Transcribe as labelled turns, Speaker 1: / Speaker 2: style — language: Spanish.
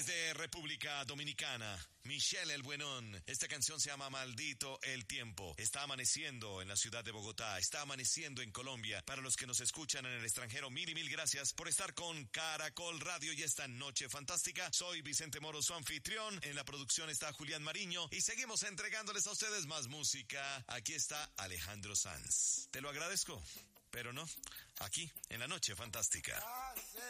Speaker 1: Desde República Dominicana, Michelle el Buenón. Esta canción se llama Maldito el Tiempo. Está amaneciendo en la ciudad de Bogotá, está amaneciendo en Colombia. Para los que nos escuchan en el extranjero, mil y mil gracias por estar con Caracol Radio y esta noche fantástica. Soy Vicente Moro, su anfitrión. En la producción está Julián Mariño y seguimos entregándoles a ustedes más música. Aquí está Alejandro Sanz. Te lo agradezco, pero no, aquí en la noche fantástica.